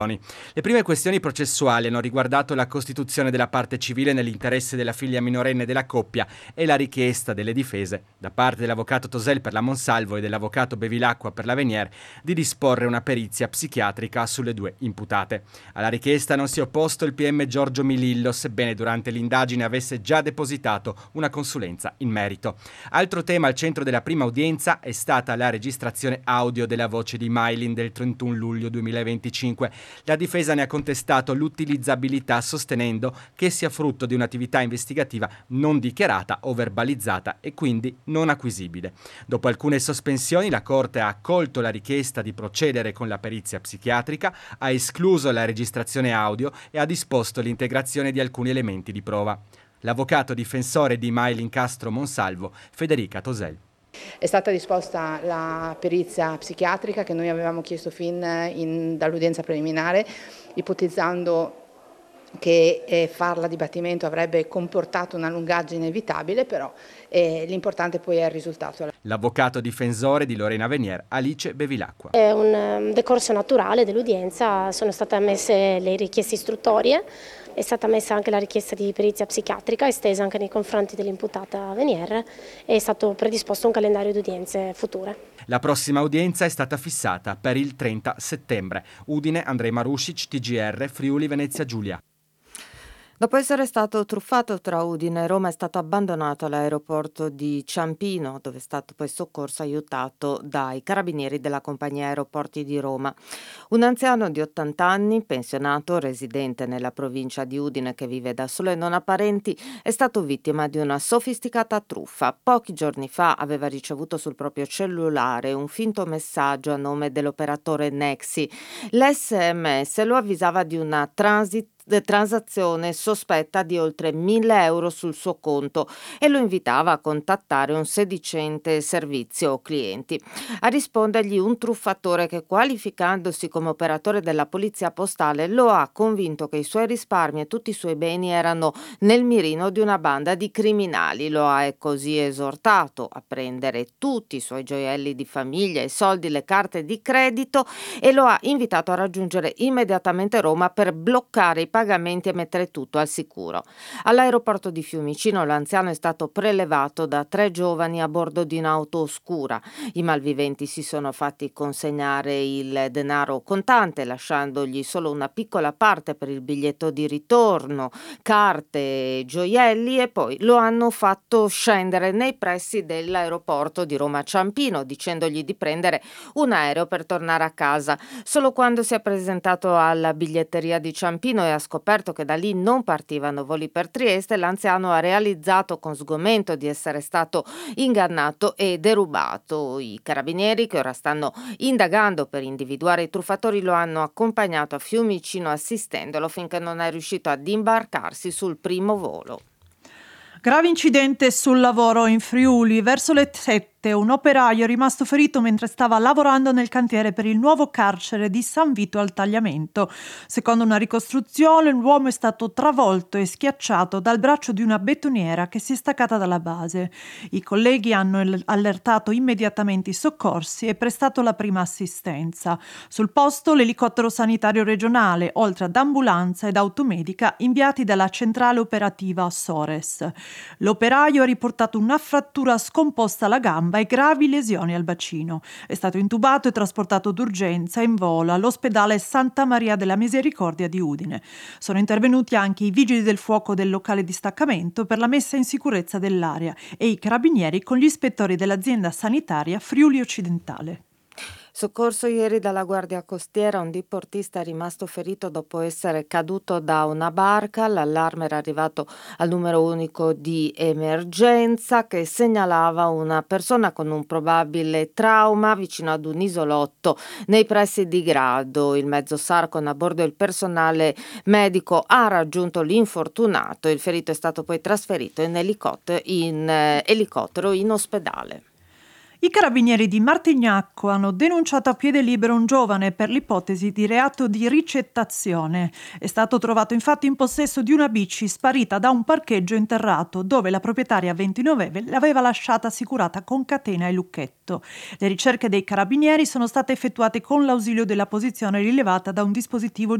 Le prime questioni processuali hanno riguardato la costituzione della parte civile nell'interesse della figlia minorenne della coppia e la richiesta delle difese, da parte dell'avvocato Tosel per la Monsalvo e dell'avvocato Bevilacqua per la Venier, di disporre una perizia psichiatrica sulle due imputate. Alla richiesta non si è opposto il PM Giorgio Milillo, sebbene durante l'indagine avesse già depositato una consulenza in merito. Altro tema al centro della prima udienza è stata la registrazione audio della voce di Maylin del 31 luglio 2025. La difesa ne ha contestato l'utilizzabilità sostenendo che sia frutto di un'attività investigativa non dichiarata o verbalizzata e quindi non acquisibile. Dopo alcune sospensioni la Corte ha accolto la richiesta di procedere con la perizia psichiatrica, ha escluso la registrazione audio e ha disposto l'integrazione di alcuni elementi di prova. L'avvocato difensore di Maylin Castro Monsalvo, Federica Tosel. È stata disposta la perizia psichiatrica che noi avevamo chiesto dall'udienza preliminare, ipotizzando che farla a dibattimento avrebbe comportato una lungaggine inevitabile, però l'importante poi è il risultato. L'avvocato difensore di Lorena Venier, Alice Bevilacqua. È un decorso naturale dell'udienza, sono state ammesse le richieste istruttorie, è stata messa anche la richiesta di perizia psichiatrica estesa anche nei confronti dell'imputata Venier e è stato predisposto un calendario di udienze future. La prossima udienza è stata fissata per il 30 settembre. Udine, Andrej Marušić, TGR, Friuli Venezia Giulia. Dopo essere stato truffato tra Udine e Roma è stato abbandonato all'aeroporto di Ciampino, dove è stato poi soccorso e aiutato dai carabinieri della compagnia Aeroporti di Roma. Un anziano di 80 anni, pensionato, residente nella provincia di Udine che vive da solo e non ha parenti, è stato vittima di una sofisticata truffa. Pochi giorni fa aveva ricevuto sul proprio cellulare un finto messaggio a nome dell'operatore Nexi. L'SMS lo avvisava di una transazione sospetta di oltre 1.000 euro sul suo conto e lo invitava a contattare un sedicente servizio clienti. A rispondergli un truffatore che, qualificandosi come operatore della polizia postale, lo ha convinto che i suoi risparmi e tutti i suoi beni erano nel mirino di una banda di criminali. Lo ha così esortato a prendere tutti i suoi gioielli di famiglia, i soldi, le carte di credito e lo ha invitato a raggiungere immediatamente Roma per bloccare i pagamenti e mettere tutto al sicuro. All'aeroporto di Fiumicino l'anziano è stato prelevato da 3 giovani a bordo di un'auto oscura. I malviventi si sono fatti consegnare il denaro contante, lasciandogli solo una piccola parte per il biglietto di ritorno, carte, gioielli, e poi lo hanno fatto scendere nei pressi dell'aeroporto di Roma Ciampino, dicendogli di prendere un aereo per tornare a casa. Solo quando si è presentato alla biglietteria di Ciampino e ha scoperto che da lì non partivano voli per Trieste, l'anziano ha realizzato con sgomento di essere stato ingannato e derubato. I carabinieri, che ora stanno indagando per individuare i truffatori, lo hanno accompagnato a Fiumicino assistendolo finché non è riuscito ad imbarcarsi sul primo volo. Grave incidente sul lavoro in Friuli. Verso le 7 un operaio è rimasto ferito mentre stava lavorando nel cantiere per il nuovo carcere di San Vito al Tagliamento. Secondo una ricostruzione, l'uomo è stato travolto e schiacciato dal braccio di una betoniera che si è staccata dalla base. I colleghi hanno allertato immediatamente i soccorsi e prestato la prima assistenza. Sul posto l'elicottero sanitario regionale, oltre ad ambulanza ed automedica inviati dalla centrale operativa Sores. L'operaio ha riportato una frattura scomposta alla gamba e gravi lesioni al bacino. È stato intubato e trasportato d'urgenza in volo all'ospedale Santa Maria della Misericordia di Udine. Sono intervenuti anche i vigili del fuoco del locale di staccamento per la messa in sicurezza dell'area e i carabinieri con gli ispettori dell'azienda sanitaria Friuli Occidentale. Soccorso ieri dalla Guardia Costiera, un diportista è rimasto ferito dopo essere caduto da una barca. L'allarme era arrivato al numero unico di emergenza che segnalava una persona con un probabile trauma vicino ad un isolotto nei pressi di Grado. Il mezzo SAR con a bordo il personale medico ha raggiunto l'infortunato. Il ferito è stato poi trasferito in elicottero in ospedale. I carabinieri di Martignacco hanno denunciato a piede libero un giovane per l'ipotesi di reato di ricettazione. È stato trovato infatti in possesso di una bici sparita da un parcheggio interrato, dove la proprietaria 29enne l'aveva lasciata assicurata con catena e lucchetto. Le ricerche dei carabinieri sono state effettuate con l'ausilio della posizione rilevata da un dispositivo